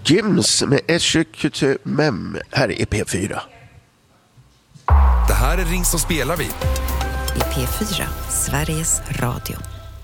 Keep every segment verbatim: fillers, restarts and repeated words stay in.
Jims med Eschekutu Mem här i P fyra. Det här är Ring så spelar vi. I P fyra, Sveriges Radio.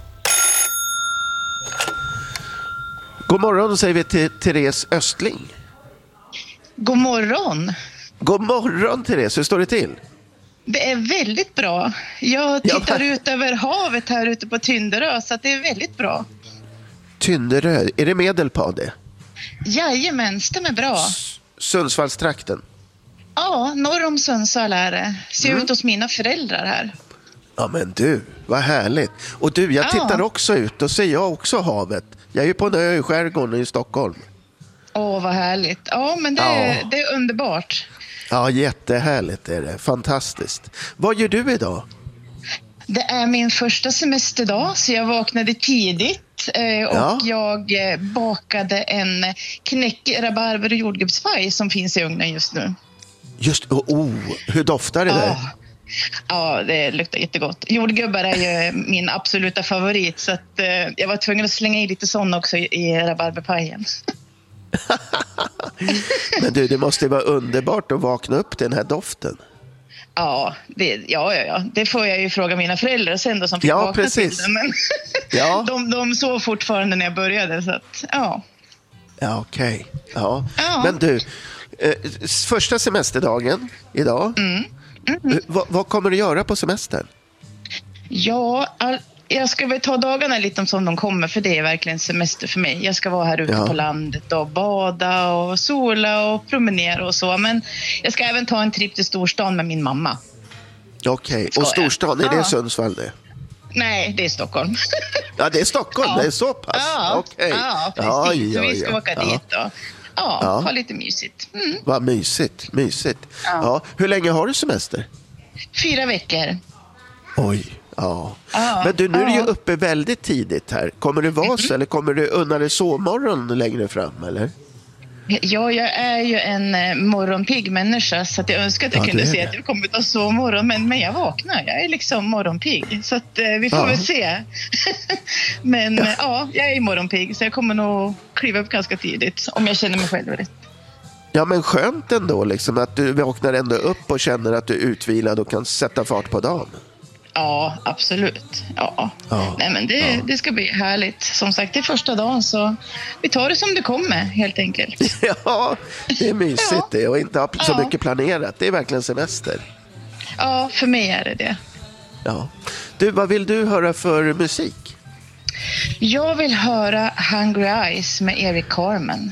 God morgon säger vi till Therese Östling. God morgon. God morgon Therese, hur står det till? Det är väldigt bra. Jag tittar Ja, ut över havet här ute på Tynderö, så att det är väldigt bra. Tynderö, är det Medelpad det? Jajamän, stämmer bra. S- Sundsvallstrakten. Ja, norr om Sundsvall är det. Ser Mm. ut hos mina föräldrar här. Ja men du, vad härligt. Och du, jag Ja. tittar också ut och ser jag också havet. Jag är ju på en ö i skärgården i Stockholm. Åh, vad härligt. Ja, men det, Ja. det är underbart. Ja, jättehärligt är det. Fantastiskt. Vad gör du idag? Det är min första semesterdag, så jag vaknade tidigt eh, och Ja. jag eh, bakade en knäck, rabarber och jordgubbspaj som finns i ugnen just nu. Just, oh, oh hur doftar det där? Ja. Ja, det luktar jättegott. Jordgubbar är ju min absoluta favorit, så att, eh, jag var tvungen att slänga i lite sån också i, i rabarberpajen. Men du, det måste vara underbart att vakna upp till den här doften. Ja, det, ja, ja, ja, det får jag ju fråga mina föräldrar sen då som fick Ja, vakna precis. till den. Men Ja. de, de sov fortfarande när jag började, så att, ja. Ja, okej. Ja. Ja. Men du, eh, första semesterdagen idag. Mm. Eh, vad, vad kommer du göra på semestern? Ja, all, jag ska väl ta dagarna lite som de kommer, för det är verkligen semester för mig. Jag ska vara här ute Ja. på landet och bada och sola och promenera och så. Men jag ska även ta en trip till storstan med min mamma. Okej, Ska och jag? storstan, är det Ja. Sundsvall det? Nej, det är Stockholm. Ja, det är Stockholm, Ja. det är så pass. Ja, Okej. ja, precis. Ja, Så ja, vi ska ja. åka Ja. dit och ja, Ja. ha lite mysigt. Mm. Vad mysigt, mysigt. Ja. Ja. Hur länge har du semester? Fyra veckor. Oj, ja. Ja, Men du, nu är du ju ja. uppe väldigt tidigt här. Kommer det vara så, eller kommer du unna dig sovmorgon längre fram, eller? Ja, jag är ju en eh, morgonpigg människa, så att jag önskar att jag Ja, kunde det är se det. att jag kommer att ta sovmorgon, men, men jag vaknar. Jag är liksom morgonpigg, så att, eh, vi får Ja. väl se. Men ja. ja, jag är morgonpigg, så jag kommer nog kliva upp ganska tidigt, om jag känner mig själv rätt. Ja, men skönt ändå liksom, att du vaknar ändå upp och känner att du är utvilad och kan sätta fart på dagen. Ja, absolut. Ja. Ja. Nej, men det, Ja. det ska bli härligt. Som sagt, det är första dagen, så vi tar det som det kommer, helt enkelt. Ja, det är mysigt Ja. det, och inte ha så Ja. mycket planerat. Det är verkligen semester. Ja, för mig är det det. Ja. Du, vad vill du höra för musik? Jag vill höra Hungry Eyes med Eric Carmen.